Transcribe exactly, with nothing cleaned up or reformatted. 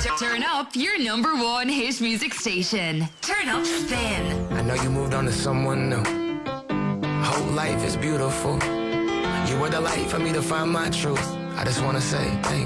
Turn up your number one hit music station. Turn up Spin. I know you moved on to someone new. Whole life is beautiful. You were the light for me to find my truth. I just wanna say thank you.